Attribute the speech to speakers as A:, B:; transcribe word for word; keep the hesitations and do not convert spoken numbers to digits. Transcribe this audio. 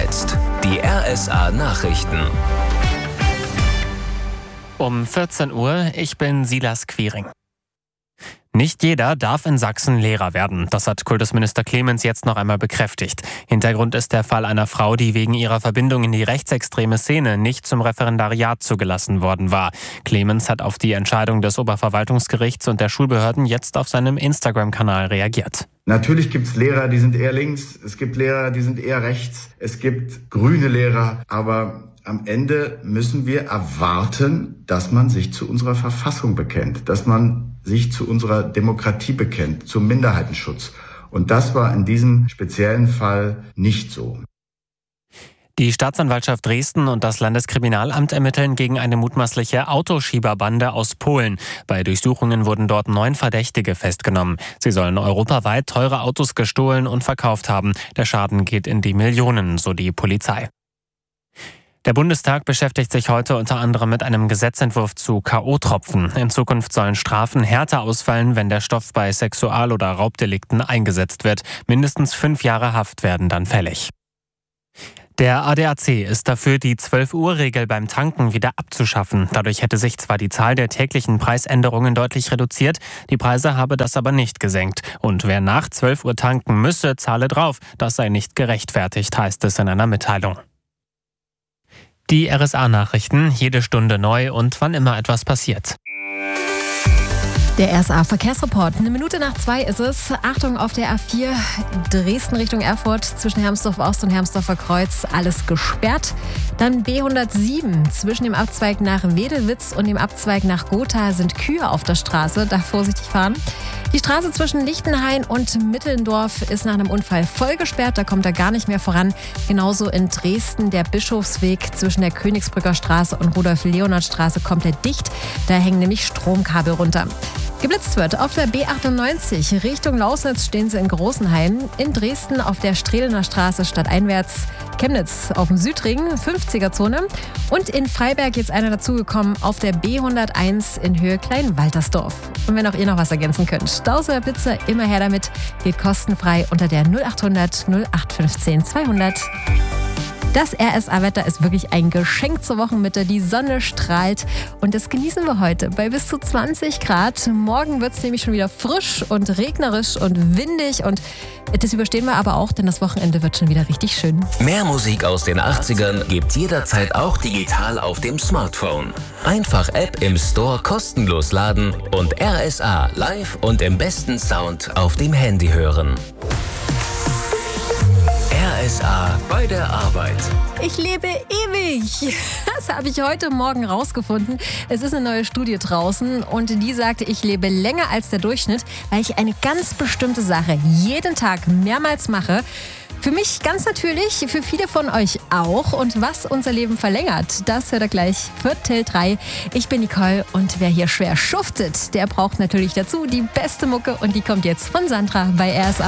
A: jetzt die R S A-Nachrichten.
B: Um vierzehn Uhr, ich bin Silas Quiring. Nicht jeder darf in Sachsen Lehrer werden. Das hat Kultusminister Clemens jetzt noch einmal bekräftigt. Hintergrund ist der Fall einer Frau, die wegen ihrer Verbindung in die rechtsextreme Szene nicht zum Referendariat zugelassen worden war. Clemens hat auf die Entscheidung des Oberverwaltungsgerichts und der Schulbehörden jetzt auf seinem Instagram-Kanal reagiert.
C: Natürlich gibt es Lehrer, die sind eher links, es gibt Lehrer, die sind eher rechts, es gibt grüne Lehrer, aber am Ende müssen wir erwarten, dass man sich zu unserer Verfassung bekennt, dass man sich zu unserer Demokratie bekennt, zum Minderheitenschutz. Und das war in diesem speziellen Fall nicht so.
B: Die Staatsanwaltschaft Dresden und das Landeskriminalamt ermitteln gegen eine mutmaßliche Autoschieberbande aus Polen. Bei Durchsuchungen wurden dort neun Verdächtige festgenommen. Sie sollen europaweit teure Autos gestohlen und verkauft haben. Der Schaden geht in die Millionen, so die Polizei. Der Bundestag beschäftigt sich heute unter anderem mit einem Gesetzentwurf zu K O-Tropfen. In Zukunft sollen Strafen härter ausfallen, wenn der Stoff bei Sexual- oder Raubdelikten eingesetzt wird. Mindestens fünf Jahre Haft werden dann fällig. Der A D A C ist dafür, die zwölf-Uhr-Regel beim Tanken wieder abzuschaffen. Dadurch hätte sich zwar die Zahl der täglichen Preisänderungen deutlich reduziert, die Preise habe das aber nicht gesenkt. Und wer nach zwölf Uhr tanken müsse, zahle drauf. Das sei nicht gerechtfertigt, heißt es in einer Mitteilung. Die R S A-Nachrichten, jede Stunde neu und wann immer etwas passiert.
D: Der R S A-Verkehrsreport. Eine Minute nach zwei ist es. Achtung auf der A vier, Dresden Richtung Erfurt, zwischen Hermsdorf Ost und Hermsdorfer Kreuz, alles gesperrt. Dann B hundertsieben, zwischen dem Abzweig nach Wedelwitz und dem Abzweig nach Gotha sind Kühe auf der Straße, da vorsichtig fahren. Die Straße zwischen Lichtenhain und Mittendorf ist nach einem Unfall voll gesperrt, da kommt er gar nicht mehr voran. Genauso in Dresden der Bischofsweg zwischen der Königsbrücker Straße und Rudolf-Leonhard-Straße kommt er dicht, da hängen nämlich Stromkabel runter. Geblitzt wird auf der B achtundneunzig Richtung Lausnitz stehen sie in Großenhain, in Dresden auf der Strehlener Straße stadteinwärts, Chemnitz auf dem Südring, fünfziger-Zone und in Freiberg jetzt einer dazugekommen auf der B hunderteins in Höhe Kleinwaltersdorf. Und wenn auch ihr noch was ergänzen könnt, Staus oder Blitzer, immer her damit, geht kostenfrei unter der null achthundert null acht fünfzehn zweihundert. Das R S A-Wetter ist wirklich ein Geschenk zur Wochenmitte. Die Sonne strahlt und das genießen wir heute bei bis zu zwanzig Grad. Morgen wird es nämlich schon wieder frisch und regnerisch und windig und das überstehen wir aber auch, denn das Wochenende wird schon wieder richtig schön.
A: Mehr Musik aus den achtzigern gibt's jederzeit auch digital auf dem Smartphone. Einfach App im Store kostenlos laden und R S A live und im besten Sound auf dem Handy hören. R S A bei der Arbeit.
D: Ich lebe ewig. Das habe ich heute Morgen rausgefunden. Es ist eine neue Studie draußen und die sagte, ich lebe länger als der Durchschnitt, weil ich eine ganz bestimmte Sache jeden Tag mehrmals mache. Für mich ganz natürlich, für viele von euch auch. Und was unser Leben verlängert, das hört ihr gleich Viertel drei. Ich bin Nicole und wer hier schwer schuftet, der braucht natürlich dazu die beste Mucke und die kommt jetzt von Sandra bei R S A.